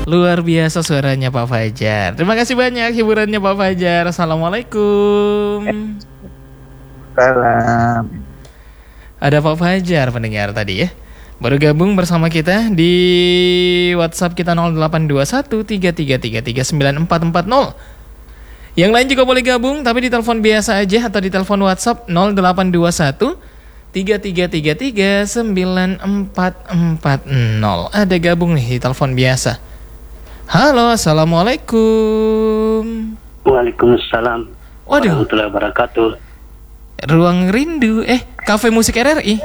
Luar biasa suaranya Pak Fajar. Terima kasih banyak hiburannya Pak Fajar. Assalamualaikum. Salam. Ada Pak Fajar pendengar tadi ya. Baru gabung bersama kita di WhatsApp kita 082133339440. Yang lain juga boleh gabung tapi di telepon biasa aja atau di telepon WhatsApp 0821333440. Ada gabung nih di telepon biasa. Halo, assalamualaikum. Waalaikumsalam. Waduh, Warahmatullahi wabarakatuh. Ruang Rindu, Kafe Musik RRI.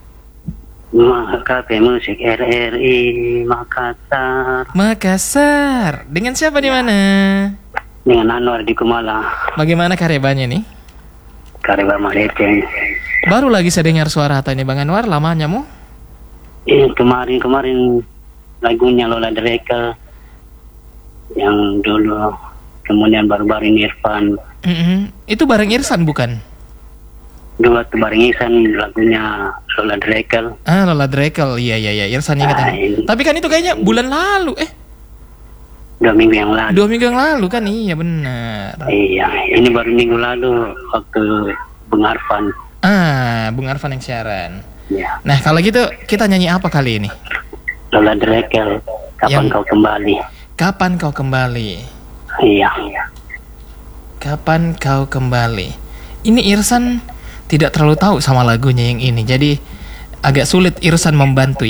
Kafe Musik RRI Makassar. Makassar. Dengan siapa di mana? Dengan Anwar di Kumala. Bagaimana karebanya nih? Kareba Malete. Baru lagi saya dengar suara hatanya Bang Anwar, lamanya mu? Kemarin lagunya Lola Drekel yang dulu, kemudian baru-baru ini Irfan. Itu bareng Irsan bukan? Dua tuh bareng Irfan lagunya Lola Drekel. Lola Drekel, iya Irsan ingat. Tapi kan itu kayaknya bulan lalu, 2 minggu yang lalu. 2 minggu yang lalu kan, iya benar. Iya, ini baru minggu lalu waktu Bung Arfan. Bung Arfan yang siaran. Ya. Nah kalau gitu kita nyanyi apa kali ini? Lola Drekel, Kapan Kau Kembali. Kapan Kau Kembali. Iya. Kapan Kau Kembali. Ini Irsan tidak terlalu tahu sama lagunya yang ini, jadi agak sulit Irsan membantu.